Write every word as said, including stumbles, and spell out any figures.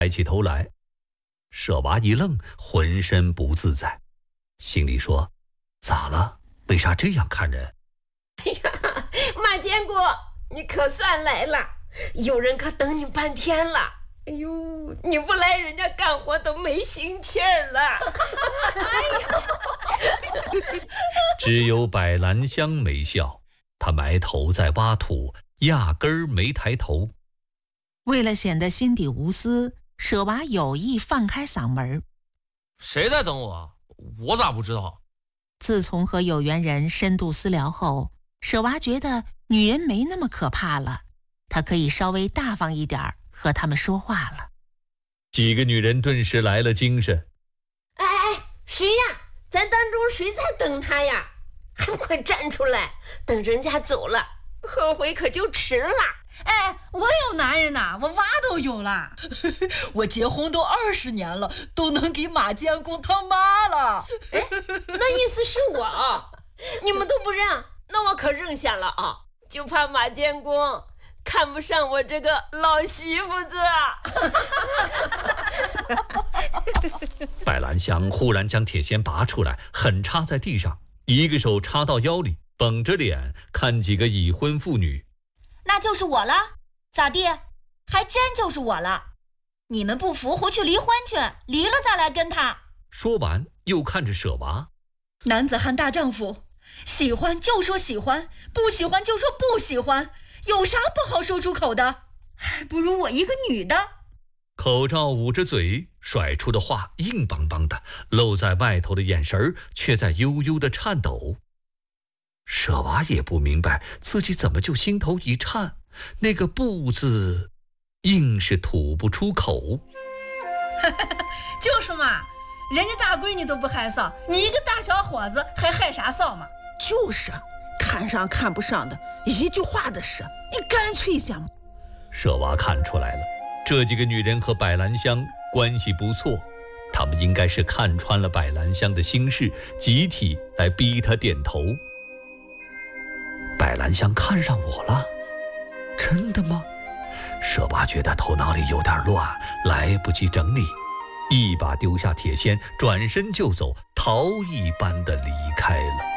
抬起头来。舍娃一愣，浑身不自在，心里说：咋了？为啥这样看人？ 哎呀，马建国，你可算来了，有人可等你半天了。哎呦，你不来，人家干活都没心气儿了。哎呦， 只有百兰香没笑，她埋头在挖土，压根儿没抬头。 为了显得心底无私，舍娃有意放开嗓门： 谁在等我？我咋不知道？ 自从和有缘人深度私聊后，舍娃觉得女人没那么可怕了，她可以稍微大方一点和他们说话了。 几个女人顿时来了精神。 哎哎，谁呀？咱当中谁在等他呀？还不快站出来，等人家走了，后悔可就迟了。 哎，我有男人呐，我娃都有了。我结婚都二十年了，都能给马建功当妈了。 哎，那意思是我啊？你们都不让，那我可认下了啊！就怕马建功看不上我这个老媳妇子。 百兰香忽然将铁锨拔出来，狠插在地上，一个手插到腰里，绷着脸看几个已婚妇女。 那就是我了，咋地？还真就是我了。你们不服，回去离婚去，离了再来跟他。 说完又看着舍娃。 男子汉大丈夫，喜欢就说喜欢，不喜欢就说不喜欢，有啥不好说出口的？还不如我一个女的。 口罩捂着嘴，甩出的话硬邦邦的，露在外头的眼神却在悠悠的颤抖。舍娃也不明白自己怎么就心头一颤，那个不字硬是吐不出口。 就是嘛，人家大闺女都不害臊，你一个大小伙子还害啥臊嘛？ 就是看上看不上的，一句话的事，你干脆想。 舍娃看出来了，这几个女人和百兰香关系不错，她们应该是看穿了百兰香的心事，集体来逼她点头。百兰香看上我了？真的吗？舍娃觉得头脑里有点乱，来不及整理，一把丢下铁锨，转身就走，逃一般的离开了。